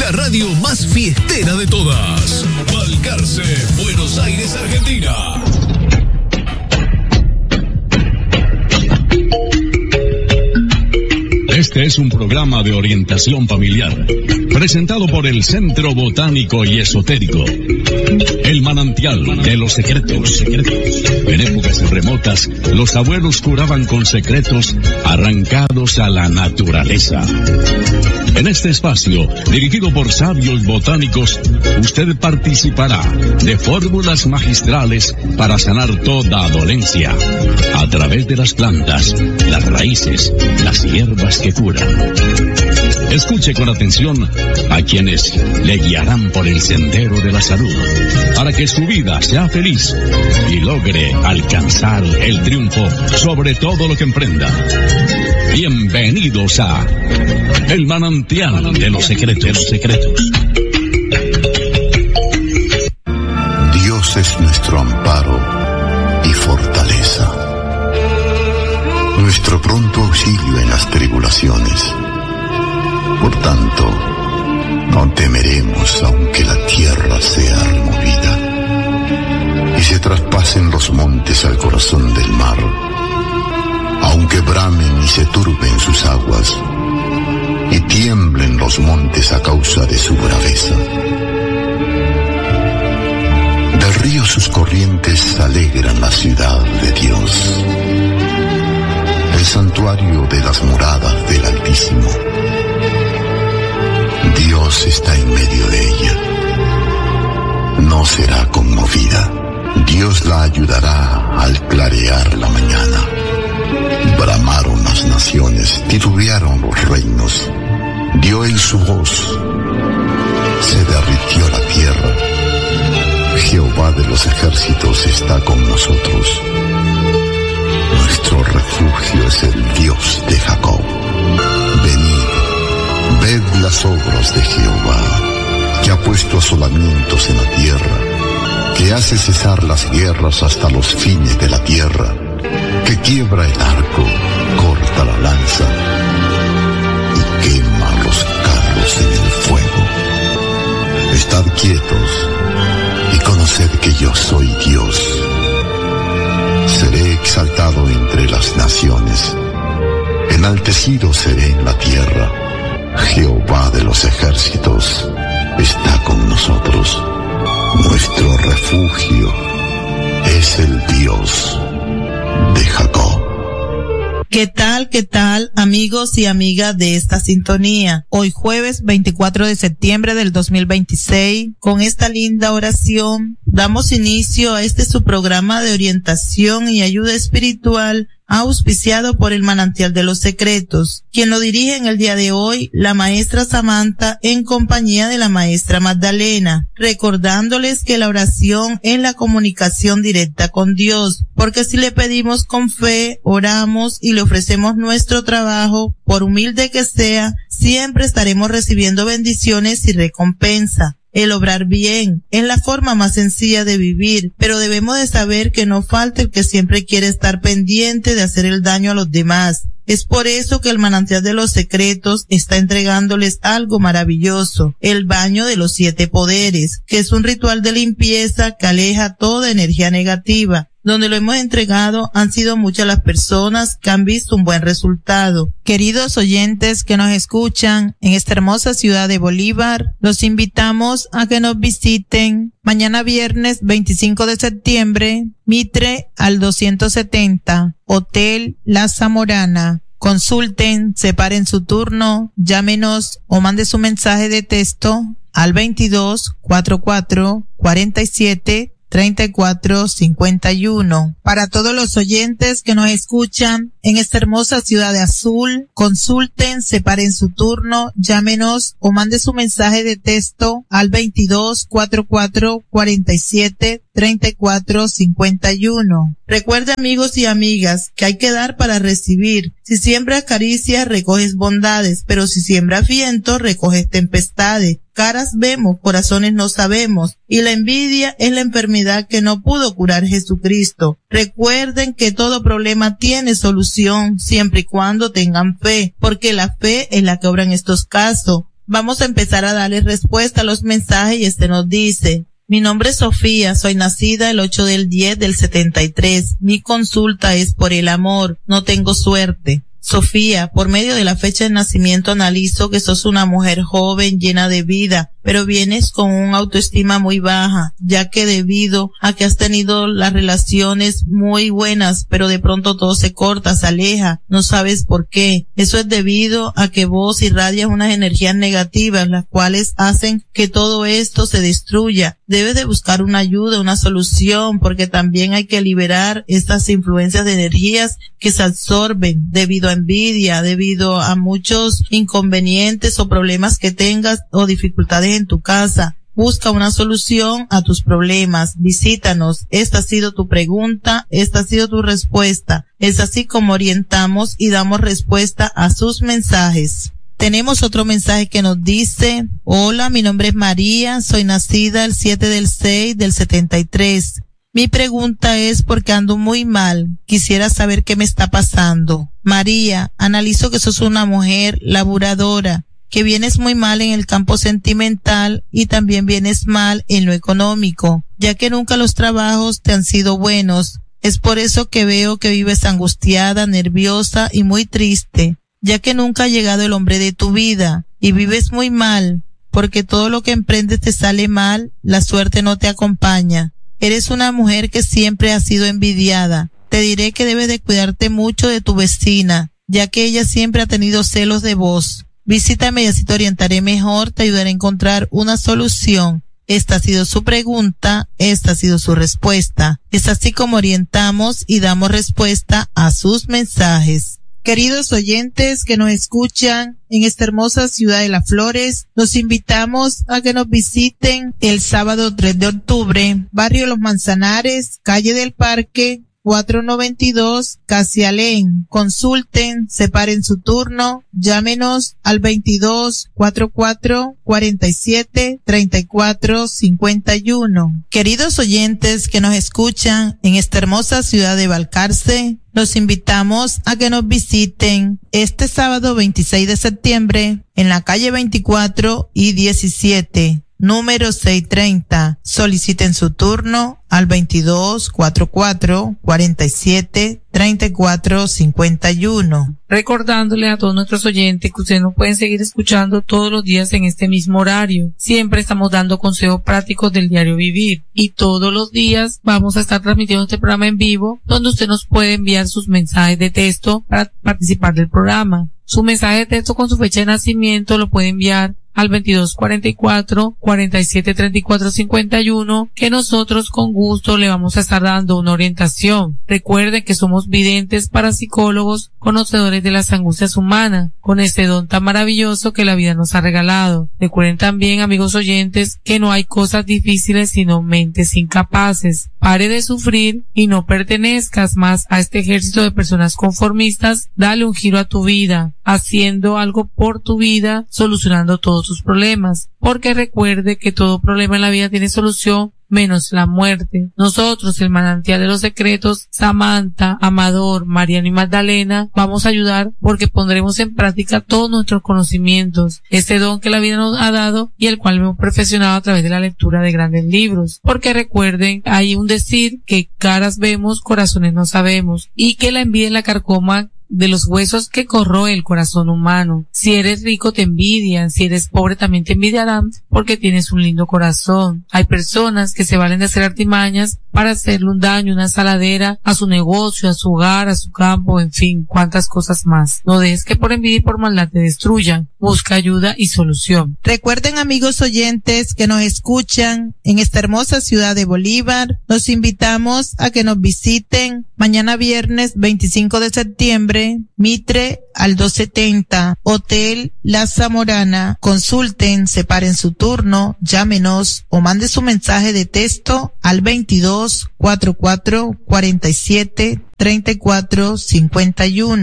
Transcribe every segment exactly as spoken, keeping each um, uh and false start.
la radio más fiestera de todas. Balcarce, Buenos Aires, Argentina. Este es un programa de orientación familiar, presentado por el Centro Botánico y Esotérico. El manantial de los secretos. En épocas remotas, los abuelos curaban con secretos arrancados a la naturaleza. En este espacio, dirigido por sabios botánicos, usted participará de fórmulas magistrales para sanar toda dolencia, a través de las plantas, las raíces, las hierbas que curan. Escuche con atención a quienes le guiarán por el sendero de la salud, para que su vida sea feliz y logre alcanzar el triunfo sobre todo lo que emprenda. Bienvenidos a El Manantial de los Secretos. secretos. Dios es nuestro amparo y fortaleza, nuestro pronto auxilio en las tribulaciones. Por tanto, no temeremos aunque la tierra sea removida y se traspasen los montes al corazón del mar, aunque bramen y se turben sus aguas y tiemblen los montes a causa de su braveza. Del río sus corrientes alegran la ciudad de Dios, el santuario de las moradas del Altísimo. Dios está en medio de ella, no será conmovida. Dios la ayudará al clarear la mañana. Bramaron las naciones, titubearon los reinos, dio él su voz, se derritió la tierra. Jehová de los ejércitos está con nosotros. Nuestro refugio es el Dios de Jacob. Venid, ved las obras de Jehová, que ha puesto asolamientos en la tierra, que hace cesar las guerras hasta los fines de la tierra, que quiebra el arco, corta la lanza y quema los carros en el fuego. Estad quietos y conoced que yo soy Dios. Seré exaltado entre las naciones, enaltecido seré en la tierra. Jehová de los ejércitos está con nosotros. Nuestro refugio es el Dios de Jacob. ¿Qué tal, qué tal, amigos y amigas de esta sintonía? Hoy jueves veinticuatro de septiembre del dos mil veintiséis, con esta linda oración, damos inicio a este su programa de orientación y ayuda espiritual, auspiciado por el Manantial de los Secretos, quien lo dirige en el día de hoy la maestra Samantha en compañía de la maestra Magdalena, recordándoles que la oración es la comunicación directa con Dios, porque si le pedimos con fe, oramos y le ofrecemos nuestro trabajo, por humilde que sea, siempre estaremos recibiendo bendiciones y recompensa. El obrar bien es la forma más sencilla de vivir, pero debemos de saber que no falta el que siempre quiere estar pendiente de hacer el daño a los demás. Es por eso que el Manantial de los Secretos está entregándoles algo maravilloso, el baño de los siete poderes, que es un ritual de limpieza que aleja toda energía negativa. Donde lo hemos entregado han sido muchas las personas que han visto un buen resultado. Queridos oyentes que nos escuchan en esta hermosa ciudad de Bolívar, los invitamos a que nos visiten mañana viernes veinticinco de septiembre, Mitre al doscientos setenta, Hotel La Zamorana. Consulten, separen su turno, llámenos o mande su mensaje de texto al veintidós, cuarenta y cuatro, cuarenta y siete, treinta y cuatro cincuenta y uno. Para todos los oyentes que nos escuchan en esta hermosa ciudad de Azul, consulten, separen su turno, llámenos o mande su mensaje de texto al veintidós, cuarenta y cuatro, cuarenta y siete, treinta y cuatro cincuenta y uno. Recuerde, amigos y amigas, que hay que dar para recibir. Si siembras caricias, recoges bondades, pero si siembras viento, recoges tempestades. Caras vemos, corazones no sabemos, y la envidia es la enfermedad que no pudo curar Jesucristo. Recuerden que todo problema tiene solución, siempre y cuando tengan fe, porque la fe es la que obra en estos casos. Vamos a empezar a darle respuesta a los mensajes y este nos dice: mi nombre es Sofía, soy nacida el ocho del diez del setenta y tres. Mi consulta es por el amor, no tengo suerte. Sofía, por medio de la fecha de nacimiento analizo que sos una mujer joven, llena de vida, pero vienes con una autoestima muy baja, ya que debido a que has tenido las relaciones muy buenas, pero de pronto todo se corta, se aleja, no sabes por qué. Eso es debido a que vos irradias unas energías negativas, las cuales hacen que todo esto se destruya. Debes de buscar una ayuda, una solución, porque también hay que liberar estas influencias de energías que se absorben debido a envidia, debido a muchos inconvenientes o problemas que tengas o dificultades en tu casa. Busca una solución a tus problemas. Visítanos. Esta ha sido tu pregunta, esta ha sido tu respuesta. Es así como orientamos y damos respuesta a sus mensajes. Tenemos otro mensaje que nos dice: hola, mi nombre es María, soy nacida el siete del seis del setenta y tres. Mi pregunta es porque ando muy mal. Quisiera saber qué me está pasando. María, analizo que sos una mujer laburadora, que vienes muy mal en el campo sentimental y también vienes mal en lo económico, ya que nunca los trabajos te han sido buenos. Es por eso que veo que vives angustiada, nerviosa y muy triste, ya que nunca ha llegado el hombre de tu vida y vives muy mal, porque todo lo que emprendes te sale mal, la suerte no te acompaña. Eres una mujer que siempre ha sido envidiada. Te diré que debes de cuidarte mucho de tu vecina, ya que ella siempre ha tenido celos de vos. Visítame y así te orientaré mejor, te ayudaré a encontrar una solución. Esta ha sido su pregunta, esta ha sido su respuesta. Es así como orientamos y damos respuesta a sus mensajes. Queridos oyentes que nos escuchan en esta hermosa ciudad de Las Flores, los invitamos a que nos visiten el sábado tres de octubre, barrio Los Manzanares, calle del Parque, cuatrocientos noventa y dos, Casi Alén. Consulten, separen su turno, llámenos al veintidós, cuarenta y cuatro, cuarenta y siete, treinta y cuatro, cincuenta y uno. Queridos oyentes que nos escuchan en esta hermosa ciudad de Balcarce, los invitamos a que nos visiten este sábado veintiséis de septiembre en la calle veinticuatro y diecisiete. Número seiscientos treinta. Soliciten su turno al veintidós, cuarenta y cuatro, cuarenta y siete, treinta y cuatro, cincuenta y uno. Recordándole a todos nuestros oyentes que ustedes nos pueden seguir escuchando todos los días en este mismo horario. Siempre estamos dando consejos prácticos del diario vivir y todos los días vamos a estar transmitiendo este programa en vivo, donde usted nos puede enviar sus mensajes de texto para participar del programa. Su mensaje de texto con su fecha de nacimiento lo puede enviar al veintidós, cuarenta y cuatro, cuarenta y siete, treinta y cuatro, cincuenta y uno, que nosotros con gusto le vamos a estar dando una orientación. Recuerden que somos videntes, parapsicólogos, conocedores de las angustias humanas, con este don tan maravilloso que la vida nos ha regalado. Recuerden también, amigos oyentes, que no hay cosas difíciles sino mentes incapaces. Pare de sufrir y no pertenezcas más a este ejército de personas conformistas. Dale un giro a tu vida, haciendo algo por tu vida, solucionando todos sus problemas, porque recuerde que todo problema en la vida tiene solución, menos la muerte. Nosotros, el manantial de los secretos, Samantha, Amador, Mariano y Magdalena, vamos a ayudar porque pondremos en práctica todos nuestros conocimientos, este don que la vida nos ha dado y el cual hemos perfeccionado a través de la lectura de grandes libros. Porque recuerden, hay un decir que caras vemos, corazones no sabemos, y que la envidia es la carcoma de los huesos que corroe el corazón humano. Si eres rico te envidian, si eres pobre también te envidiarán porque tienes un lindo corazón. Hay personas que se valen de hacer artimañas para hacerle un daño, una saladera a su negocio, a su hogar, a su campo, en fin, cuántas cosas más. No dejes que por envidia y por maldad te destruyan. Busca ayuda y solución. Recuerden, amigos oyentes que nos escuchan en esta hermosa ciudad de Bolívar, los invitamos a que nos visiten mañana viernes veinticinco de septiembre, Mitre al doscientos setenta, Hotel La Zamorana. Consulten, separen su turno, llámenos o mande su mensaje de texto al veintidós, cuarenta y cuatro, cuarenta y siete, treinta y cuatro, cincuenta y uno.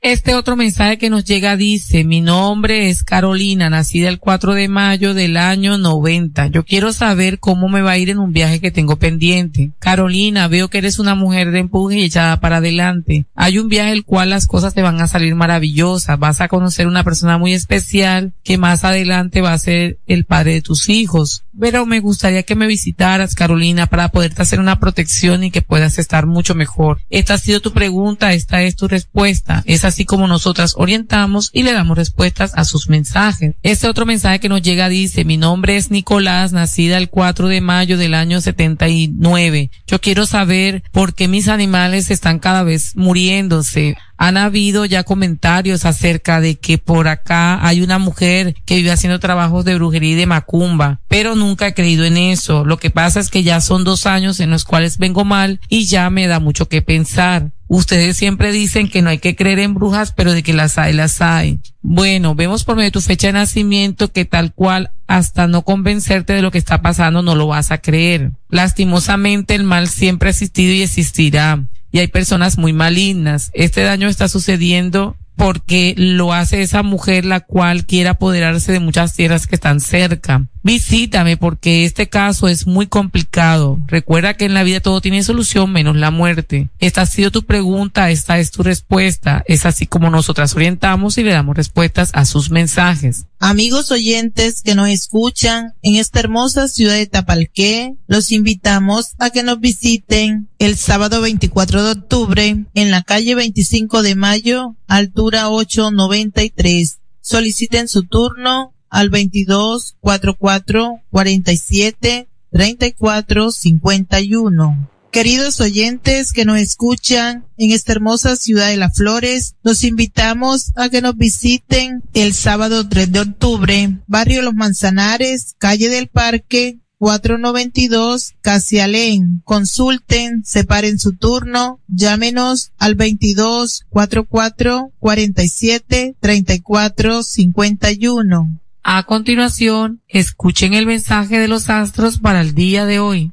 Este otro mensaje que nos llega dice, mi nombre es Carolina, nacida el cuatro de mayo del año noventa. Yo quiero saber cómo me va a ir en un viaje que tengo pendiente. Carolina, veo que eres una mujer de empuje y echada para adelante. Hay un viaje el cual las cosas te van a salir maravillosas. Vas a conocer una persona muy especial que más adelante va a ser el padre de tus hijos. Pero me gustaría que me visitaras, Carolina, para poderte hacer una protección y que puedas estar mucho mejor. Esta ha sido tu pregunta, esta es tu respuesta. Es así como nosotras orientamos y le damos respuestas a sus mensajes. Este otro mensaje que nos llega dice, mi nombre es Nicolás, nacida el cuatro de mayo del año setenta y nueve. Yo quiero saber por qué mis animales están cada vez muriéndose. Han habido ya comentarios acerca de que por acá hay una mujer que vive haciendo trabajos de brujería y de macumba, pero nunca he creído en eso. Lo que pasa es que ya son dos años en los cuales vengo mal y ya me da mucho que pensar. Ustedes siempre dicen que no hay que creer en brujas, pero de que las hay, las hay. Bueno, vemos por medio de tu fecha de nacimiento que tal cual, hasta no convencerte de lo que está pasando, no lo vas a creer. Lastimosamente, el mal siempre ha existido y existirá. Y hay personas muy malignas. Este daño está sucediendo porque lo hace esa mujer la cual quiere apoderarse de muchas tierras que están cerca. Visítame porque este caso es muy complicado. Recuerda que en la vida todo tiene solución menos la muerte. Esta ha sido tu pregunta, esta es tu respuesta. Es así como nosotras orientamos y le damos respuestas a sus mensajes. Amigos oyentes que nos escuchan en esta hermosa ciudad de Tapalqué, los invitamos a que nos visiten el sábado veinticuatro de octubre en la calle veinticinco de mayo, altura ocho noventa y tres. Soliciten su turno al veintidós cuarenta y cuatro cuarenta y siete treinta y cuatro cincuenta y uno. Queridos oyentes que nos escuchan en esta hermosa ciudad de Las Flores, los invitamos a que nos visiten el sábado tres de octubre, barrio Los Manzanares, calle del Parque, cuatrocientos noventa y dos, Casi Alén. Consulten, separen su turno, llámenos al veintidós cuarenta y cuatro cuarenta y siete treinta y cuatro cincuenta y uno. A continuación, escuchen el mensaje de los astros para el día de hoy.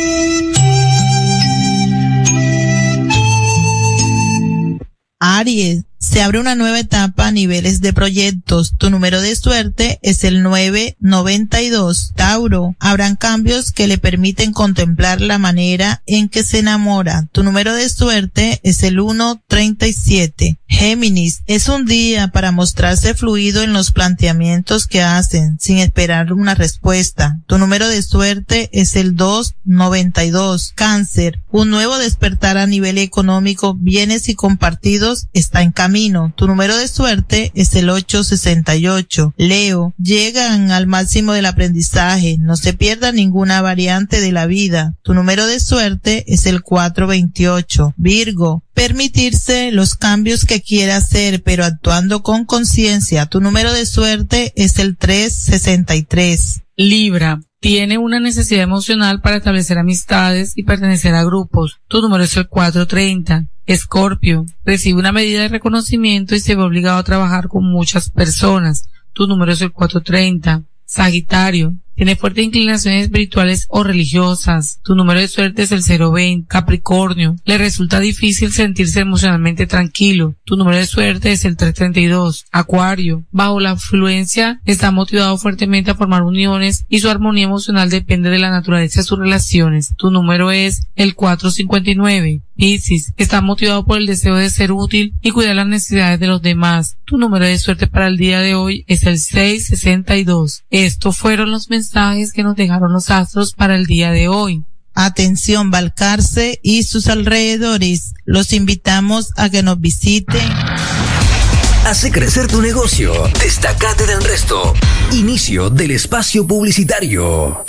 Aries, se abre una nueva etapa a niveles de proyectos. Tu número de suerte es el nueve noventa y dos. Tauro, habrán cambios que le permiten contemplar la manera en que se enamora. Tu número de suerte es el uno treinta y siete. Géminis, es un día para mostrarse fluido en los planteamientos que hacen, sin esperar una respuesta. Tu número de suerte es el dos noventa y dos. Cáncer, un nuevo despertar a nivel económico, bienes y compartidos está en camino. Tu número de suerte es el ocho sesenta y ocho. Leo, llegan al máximo del aprendizaje, no se pierda ninguna variante de la vida. Tu número de suerte es el cuatro veintiocho. Virgo, permitirse los cambios que quiera hacer, pero actuando con conciencia. Tu número de suerte es el tres sesenta y tres. Libra, tiene una necesidad emocional para establecer amistades y pertenecer a grupos. Tu número es el cuatro treinta. Escorpio, recibe una medida de reconocimiento y se ve obligado a trabajar con muchas personas. Tu número es el cuatro treinta. Sagitario, tiene fuertes inclinaciones espirituales o religiosas. Tu número de suerte es el cero veinte. Capricornio, le resulta difícil sentirse emocionalmente tranquilo. Tu número de suerte es el tres treinta y dos. Acuario, bajo la influencia, está motivado fuertemente a formar uniones y su armonía emocional depende de la naturaleza de sus relaciones. Tu número es el cuatro cincuenta y nueve. Piscis, está motivado por el deseo de ser útil y cuidar las necesidades de los demás. Tu número de suerte para el día de hoy es el seis sesenta y dos. Estos fueron los mensajes que nos dejaron los astros para el día de hoy. Atención, Balcarce y sus alrededores. Los invitamos a que nos visiten. Hace crecer tu negocio. Destácate del resto. Inicio del espacio publicitario.